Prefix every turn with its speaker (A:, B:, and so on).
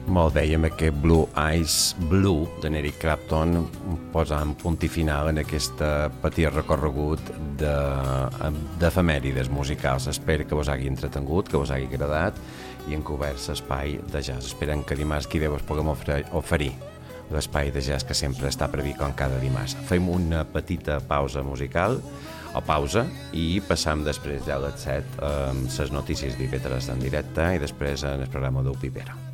A: Molt bé, i amb aquest Blue Eyes Blue d'en Eric Clapton posant punt i final en aquest petit recorregut d'efemèrides musicals. Espero que vos hagi entretengut, que vos hagi agradat i en cobert l'espai de jazz. Esperem que dimarts que ve vos puguem oferir l'espai de jazz que sempre està previst com cada dimarts. Fem una petita pausa musical i passam després ja a les 7 amb les notícies d'IV3 en directe i després en el programa d'Upipera.